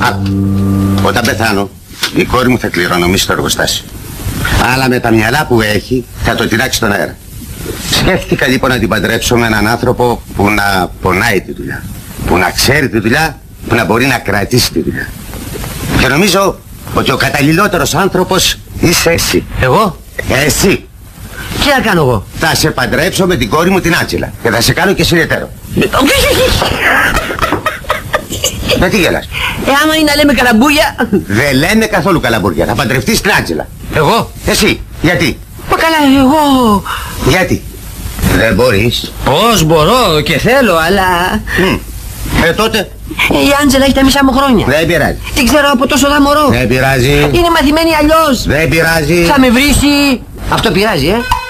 Όταν πεθάνω, η κόρη μου θα κληρονομήσει το εργοστάσιο. Αλλά με τα μυαλά που έχει θα το τυράξει στον αέρα. Σκέφτηκα λοιπόν να την παντρέψω με έναν άνθρωπο που να πονάει τη δουλειά, που να ξέρει τη δουλειά, που να μπορεί να κρατήσει τη δουλειά. Και νομίζω ότι ο καταλληλότερος άνθρωπος είσαι εσύ. Εγώ? Εσύ. Τι να κάνω εγώ? Θα σε παντρέψω με την κόρη μου την Άτζελα και θα σε κάνω και συνεταίρο. Τι γελάς? Άμα είναι να λέμε καλαμπούγια. Δεν λέμε καθόλου καλαμπούρια. Θα παντρευτείς την Άτζελα. Εγώ? Εσύ. Γιατί? Μα καλά, εγώ. Γιατί? Δεν μπορείς. Πώς μπορώ και θέλω, αλλά... Τότε. Η Άντζελα έχει τα μισά μου χρόνια. Δεν πειράζει. Την ξέρω από τόσο δαμορό. Δεν πειράζει. Είναι μαθημένη αλλιώς. Δεν πειράζει. Θα με βρίσει. Αυτό πειράζει,